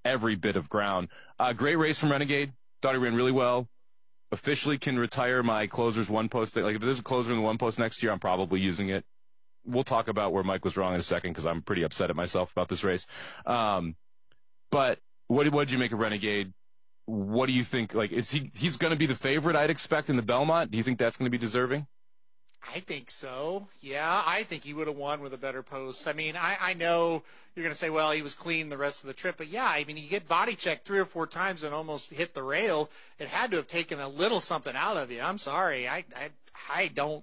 every bit of ground. Great race from Renegade. Thought he ran really well. Officially can retire my closer's one post. Like, if there's a closer in the one post next year, I'm probably using it. We'll talk about where Mike was wrong in a second because I'm pretty upset at myself about this race. But what did you make of Renegade? What do you think? Like, he's going to be the favorite, I'd expect, in the Belmont? Do you think that's going to be deserving? I think so. Yeah, I think he would have won with a better post. I mean, I know you're going to say, well, he was clean the rest of the trip. But, yeah, I mean, you get body checked 3 or 4 times and almost hit the rail. It had to have taken a little something out of you. I'm sorry. I don't.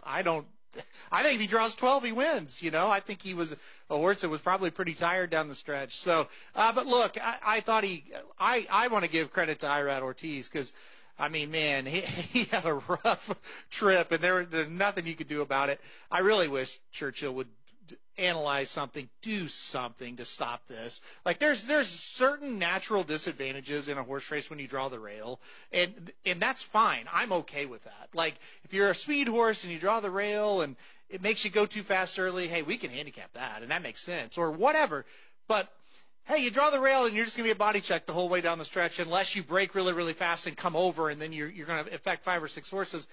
I think if he draws 12, he wins. You know, I think he was a horse that was probably pretty tired down the stretch. So, but look, I thought I want to give credit to Irad Ortiz because, I mean, man, he had a rough trip and there's nothing you could do about it. I really wish Churchill would analyze something, do something to stop this. Like there's certain natural disadvantages in a horse race when you draw the rail, and that's fine. I'm okay with that. Like if you're a speed horse and you draw the rail and it makes you go too fast early, hey, we can handicap that, and that makes sense, or whatever. But hey, you draw the rail and you're just going to get body checked the whole way down the stretch unless you break really, really fast and come over and then you're going to affect 5 or 6 horses.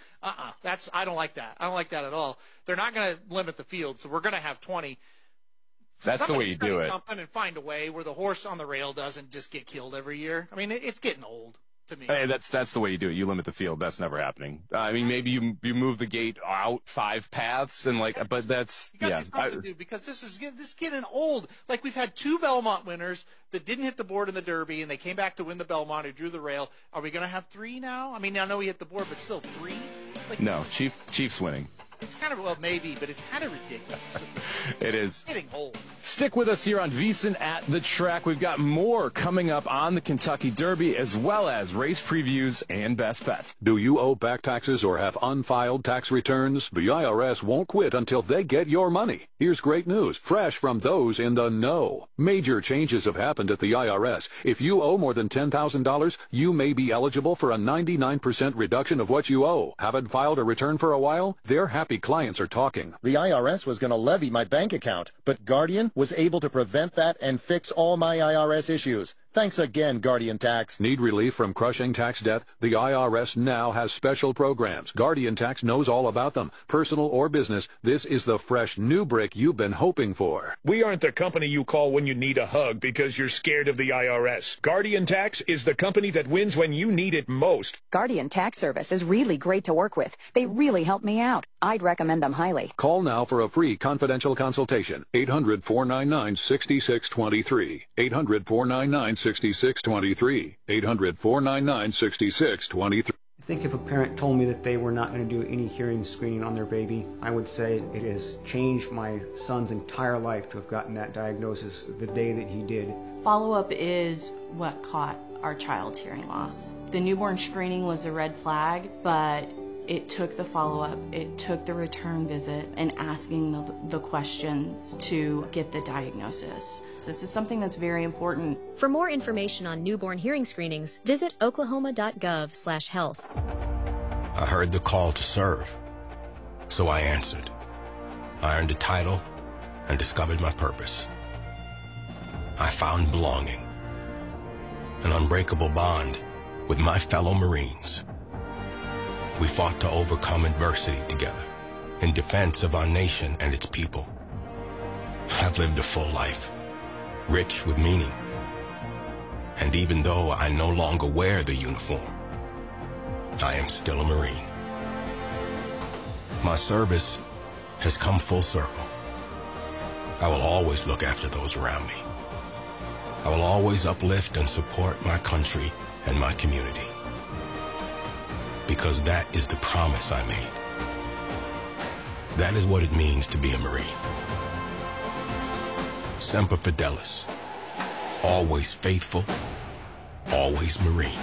I don't like that. I don't like that at all. They're not going to limit the field, so we're going to have 20. That's the way you do it. Something and find a way where the horse on the rail doesn't just get killed every year. I mean, it's getting old. To me. Hey, that's the way you do it. You limit the field. That's never happening. I mean, maybe you move the gate out 5 paths and but that's you got something to do because this is getting old. Like we've had 2 Belmont winners that didn't hit the board in the Derby and they came back to win the Belmont who drew the rail. Are we going to have 3 now? I mean, I know he hit the board, but still 3. Like, no, Chiefs winning. It's kind of, well, maybe, but it's kind of ridiculous. It is. It's getting old. Stick with us here on VSiN at the Track. We've got more coming up on the Kentucky Derby, as well as race previews and best bets. Do you owe back taxes or have unfiled tax returns? The IRS won't quit until they get your money. Here's great news, fresh from those in the know. Major changes have happened at the IRS. If you owe more than $10,000, you may be eligible for a 99% reduction of what you owe. Haven't filed a return for a while? They're happy clients are talking. The IRS was going to levy my bank account, but Guardian was able to prevent that and fix all my IRS issues. Thanks again, Guardian Tax. Need relief from crushing tax debt? The IRS now has special programs. Guardian Tax knows all about them. Personal or business, this is the fresh new brick you've been hoping for. We aren't the company you call when you need a hug because you're scared of the IRS. Guardian Tax is the company that wins when you need it most. Guardian Tax Service is really great to work with. They really help me out. I'd recommend them highly. Call now for a free confidential consultation. 800-499-6623. 800-499-6623. 800-499-6623. I think if a parent told me that they were not going to do any hearing screening on their baby, I would say it has changed my son's entire life to have gotten that diagnosis the day that he did. Follow-up is what caught our child's hearing loss. The newborn screening was a red flag, but it took the follow-up, it took the return visit, and asking the questions to get the diagnosis. This is something that's very important. For more information on newborn hearing screenings, visit oklahoma.gov/health. I heard the call to serve, so I answered. I earned a title and discovered my purpose. I found belonging, an unbreakable bond with my fellow Marines. We fought to overcome adversity together in defense of our nation and its people. I've lived a full life, rich with meaning. And even though I no longer wear the uniform, I am still a Marine. My service has come full circle. I will always look after those around me. I will always uplift and support my country and my community. Because that is the promise I made. That is what it means to be a Marine. Semper Fidelis. Always faithful, always Marine.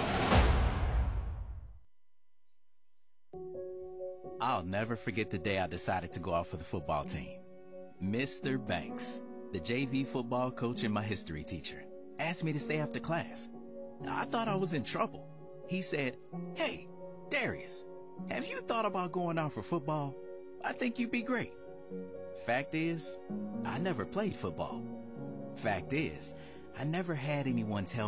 I'll never forget the day I decided to go out for the football team. Mr. Banks, the JV football coach and my history teacher, asked me to stay after class. I thought I was in trouble. He said, "Hey, Darius, have you thought about going out for football? I think you'd be great." Fact is, I never played football. Fact is, I never had anyone tell